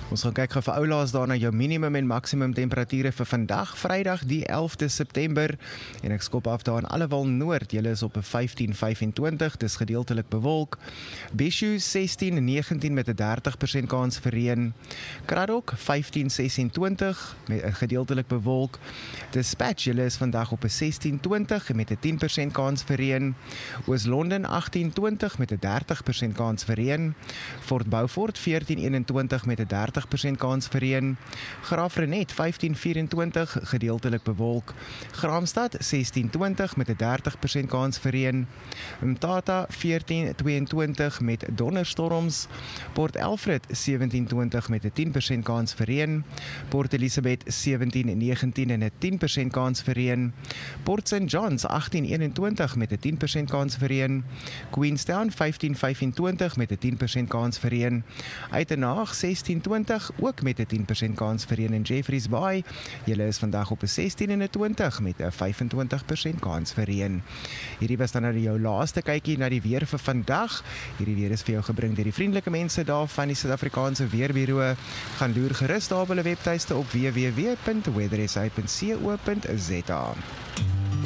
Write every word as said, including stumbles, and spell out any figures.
Ons gaan kyk gou vir oulaas daarna jou minimum en maksimum temperature vir vandag, Vrydag die elfde September, en ek skop af daar in Allewal Noord, julle is op 'n vyftien vyfentwintig, dis gedeeltelik bewolk. Bishu sestien negentien met 'n dertig persent kans vir reën. Kraddock vyftien sesentwintig met 'n gedeeltelik bewolk. Dispatch, julle is vandag op 'n sestien twintig met 'n tien persent kans vir reën. Oos-London agttien twintig met 'n dertig persent kans vir reën. Fort Beaufort veertien eenentwintig met 'n dertig persent kans vir reën. Graafrenet vyftien vyerentwintig gedeeltelik bewolk. Graamsstad sestien twintig met 'n dertig persent kans vir reën. Mthatha veertien tweeëntwintig met donderstorms. Port Alfred sewentien twintig met 'n tien persent kans vir reën. Port Elizabeth sewentien negentien en 'n tien persent kans vir reën. Port Saint Johns agttien eenentwintig met 'n tien persent kans vir reën. Queenstown vyftien vyfentwintig met 'n tien persent kans vir reën. Uitenhaag sestien twintig ook met 'n tien persent kans vir reën in Jeffreys Bay. Julle is vandag op 'n sestien eenentwintig met 'n vyfentwintig persent kans vir reën. Hierdie was dan nou jou laaste kykie na die weer vir vandag. Hierdie weer is vir jou gebring deur die vriendelike mense daar van die Suid-Afrikaanse Weerbureau. Gaan loer gerus daar op hulle webtuiste op w w w punt weather s a punt co punt z a.